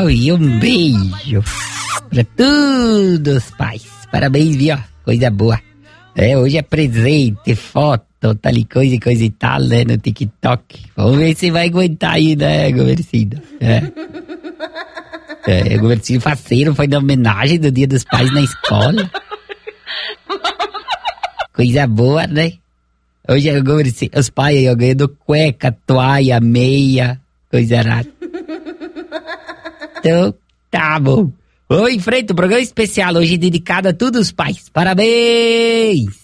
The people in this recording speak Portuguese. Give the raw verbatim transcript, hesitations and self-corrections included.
E um beijo pra todos os pais. Parabéns, viu? Coisa boa. É, hoje é presente, foto, tal e coisa e coisa e tal, né? No TikTok. Vamos ver se vai aguentar aí, né, Gomercindo? É. É, o Gomercindo faceiro foi na homenagem do Dia dos Pais na escola. Coisa boa, né? Hoje é o Gomercindo, os pais aí, ó, ganhando cueca, toalha, meia, coisa rara. Então, tá bom. Vamos em frente, o programa especial hoje dedicado a todos os pais. Parabéns!